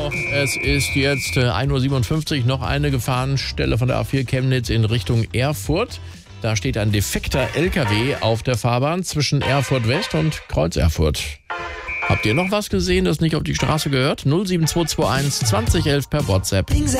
So, es ist jetzt 1:57 Uhr, noch eine Gefahrenstelle von der A4 Chemnitz in Richtung Erfurt. Da steht ein defekter LKW auf der Fahrbahn zwischen Erfurt West und Kreuz Erfurt. Habt ihr noch was gesehen, das nicht auf die Straße gehört? 07221 2011 per WhatsApp.